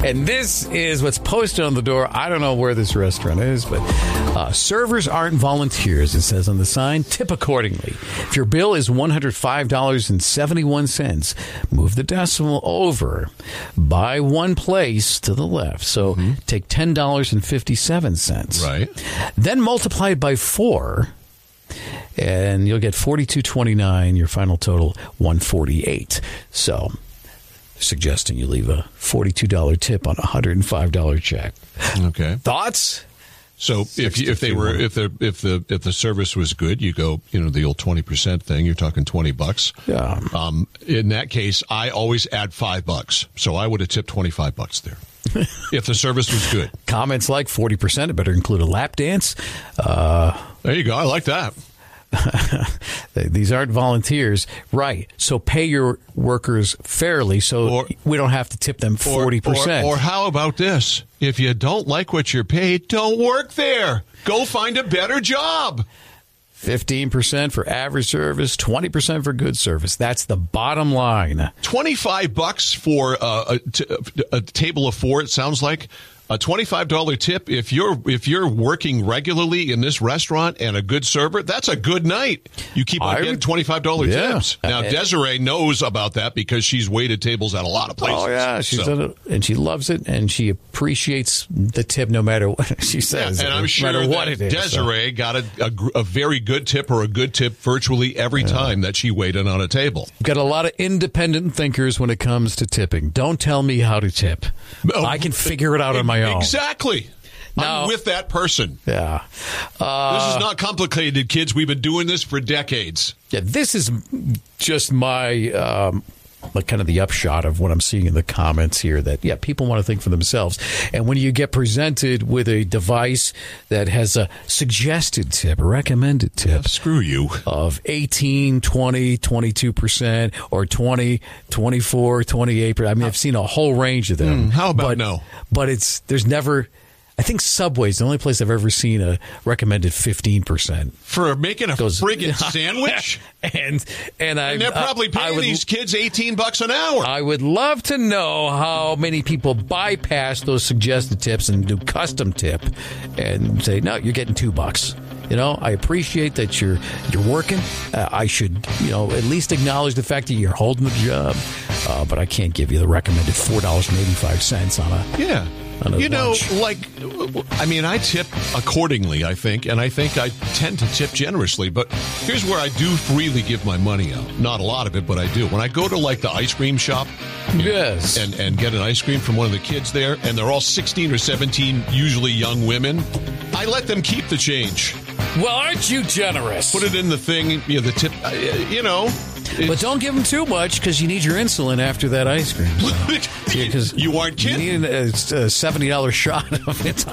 And this is what's posted on the door. I don't know where this restaurant is, but servers aren't volunteers, it says on the sign. Tip accordingly. If your bill is $105.71, move the decimal over by one place to the left. So take $10.57. Right. Then multiply it by 4. And you'll get $42.29. Your final total, $148. So, suggesting you leave a $42 tip on a $105 check. Okay. Thoughts? So if the service was good, you go, the old 20% thing. You're talking $20. Yeah. In that case, I always add $5. So I would have tipped $25 there. If the service was good. Comments like 40%. It better include a lap dance. There you go. I like that. These aren't volunteers. Right. So pay your workers fairly so we don't have to tip them 40%. Or how about this? If you don't like what you're paid, don't work there. Go find a better job. 15% for average service, 20% for good service. That's the bottom line. $25 for a table of 4, it sounds like. A $25 tip if you're working regularly in this restaurant and a good server, that's a good night. You keep on getting $25 tips. Now, Desiree knows about that because she's waited tables at a lot of places. Oh, yeah. She's done it, and she loves it, and she appreciates the tip no matter what she says. And I'm sure no matter what that it is, Desiree got a very good tip or a good tip virtually every time that she waited on a table. Got a lot of independent thinkers when it comes to tipping. Don't tell me how to tip. I can figure it out on my own. Exactly. I'm with that person. Yeah. This is not complicated, kids. We've been doing this for decades. Yeah, this is just my kind of the upshot of what I'm seeing in the comments here that, people want to think for themselves. And when you get presented with a device that has a suggested tip, a recommended tip. Screw you. Of 18, 20, 22%, or 20, 24, 28%. I mean, I've seen a whole range of them. How about no? But there's never... I think Subway's the only place I've ever seen a recommended 15%. For making a friggin' sandwich? and they're probably paying these kids $18 an hour. I would love to know how many people bypass those suggested tips and do custom tip and say, no, you're getting $2. I appreciate that you're working. I should, at least acknowledge the fact that you're holding the job. But I can't give you the recommended $4.85 on a... Yeah. Lunch. I tip accordingly, I think, and I think I tend to tip generously, but here's where I do freely give my money out. Not a lot of it, but I do. When I go to, the ice cream shop yes, and get an ice cream from one of the kids there, and they're all 16 or 17, usually young women, I let them keep the change. Well, aren't you generous? Put it in the thing, the tip, But don't give them too much because you need your insulin after that ice cream. So. You aren't kidding. You need a $70 shot of it.